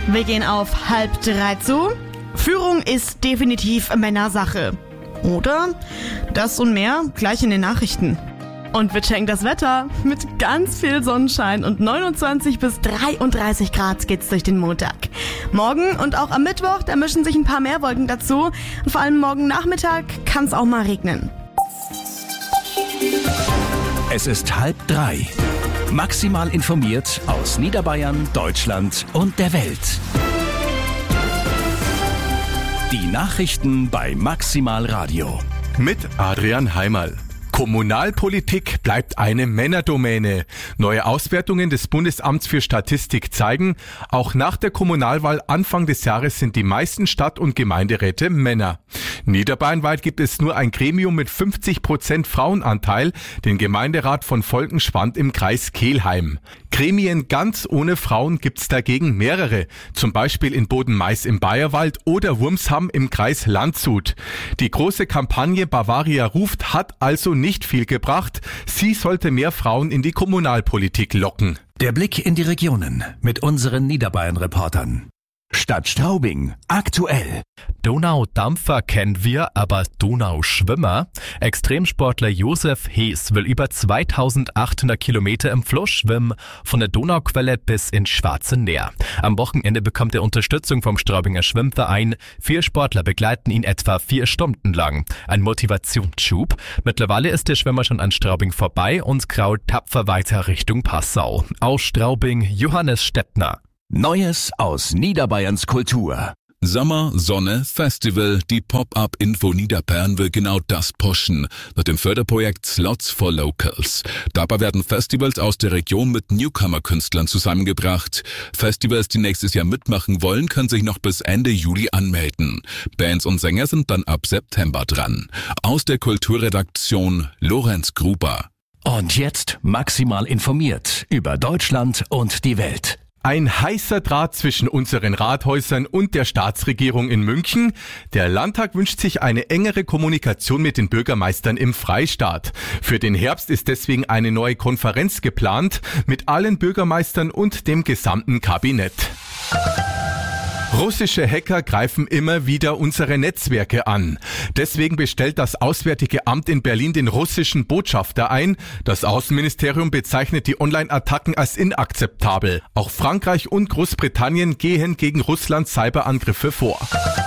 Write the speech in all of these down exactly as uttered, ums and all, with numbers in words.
Wir gehen auf halb drei zu. Führung ist definitiv Männersache. Oder? Das und mehr gleich in den Nachrichten. Und wir checken das Wetter. Mit ganz viel Sonnenschein und neunundzwanzig bis dreiunddreißig Grad geht's durch den Montag. Morgen und auch am Mittwoch, da mischen sich ein paar mehr Wolken dazu. Und vor allem morgen Nachmittag kann es auch mal regnen. Es ist halb drei. Maximal informiert aus Niederbayern, Deutschland und der Welt. Die Nachrichten bei Maximal Radio. Mit Adrian Heimerl. Kommunalpolitik bleibt eine Männerdomäne. Neue Auswertungen des Bundesamts für Statistik zeigen, auch nach der Kommunalwahl Anfang des Jahres sind die meisten Stadt- und Gemeinderäte Männer. Niederbayernweit gibt es nur ein Gremium mit fünfzig Prozent Frauenanteil, den Gemeinderat von Volkenschwand im Kreis Kelheim. Gremien ganz ohne Frauen gibt's dagegen mehrere, zum Beispiel in Boden-Mais im Bayerwald oder Wurmsham im Kreis Landshut. Die große Kampagne Bavaria ruft hat also nicht viel gebracht. Sie sollte mehr Frauen in die Kommunalpolitik locken. Der Blick in die Regionen mit unseren Niederbayern-Reportern. Stadt Straubing, aktuell. Donaudampfer kennen wir, aber Donauschwimmer? Extremsportler Josef Hees will über zweitausendachthundert Kilometer im Fluss schwimmen, von der Donauquelle bis ins Schwarze Meer. Am Wochenende bekommt er Unterstützung vom Straubinger Schwimmverein. Vier Sportler begleiten ihn etwa vier Stunden lang. Ein Motivationsschub. Mittlerweile ist der Schwimmer schon an Straubing vorbei und krault tapfer weiter Richtung Passau. Aus Straubing, Johannes Stettner. Neues aus Niederbayerns Kultur. Sommer, Sonne, Festival, die Pop-Up-Info Niederbayern will genau das pushen, mit dem Förderprojekt Slots for Locals. Dabei werden Festivals aus der Region mit Newcomer-Künstlern zusammengebracht. Festivals, die nächstes Jahr mitmachen wollen, können sich noch bis Ende Juli anmelden. Bands und Sänger sind dann ab September dran. Aus der Kulturredaktion Lorenz Gruber. Und jetzt maximal informiert über Deutschland und die Welt. Ein heißer Draht zwischen unseren Rathäusern und der Staatsregierung in München. Der Landtag wünscht sich eine engere Kommunikation mit den Bürgermeistern im Freistaat. Für den Herbst ist deswegen eine neue Konferenz geplant mit allen Bürgermeistern und dem gesamten Kabinett. Russische Hacker greifen immer wieder unsere Netzwerke an. Deswegen bestellt das Auswärtige Amt in Berlin den russischen Botschafter ein. Das Außenministerium bezeichnet die Online-Attacken als inakzeptabel. Auch Frankreich und Großbritannien gehen gegen Russlands Cyberangriffe vor.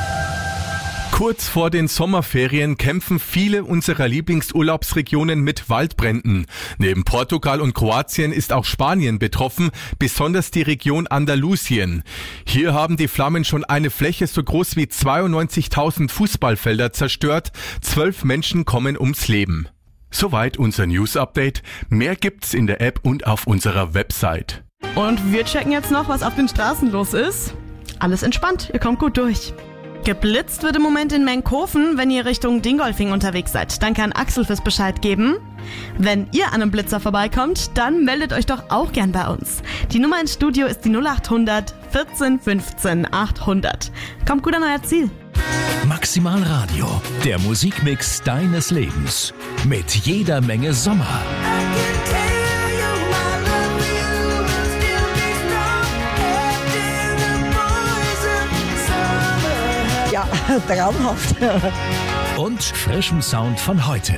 Kurz vor den Sommerferien kämpfen viele unserer Lieblingsurlaubsregionen mit Waldbränden. Neben Portugal und Kroatien ist auch Spanien betroffen, besonders die Region Andalusien. Hier haben die Flammen schon eine Fläche so groß wie zweiundneunzigtausend Fußballfelder zerstört. Zwölf Menschen kommen ums Leben. Soweit unser News-Update. Mehr gibt's in der App und auf unserer Website. Und wir checken jetzt noch, was auf den Straßen los ist. Alles entspannt, ihr kommt gut durch. Geblitzt wird im Moment in Menkhofen. Wenn ihr Richtung Dingolfing unterwegs seid, dann kann Axel fürs Bescheid geben. Wenn ihr an einem Blitzer vorbeikommt, dann meldet euch doch auch gern bei uns. Die Nummer ins Studio ist die null achthundert vierzehn fünfzehn achthundert. Kommt gut an euer Ziel. Maximal Radio, der Musikmix deines Lebens. Mit jeder Menge Sommer. Ja, traumhaft. Und frischem Sound von heute.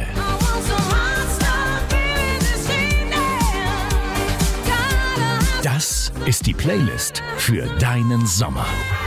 Das ist die Playlist für deinen Sommer.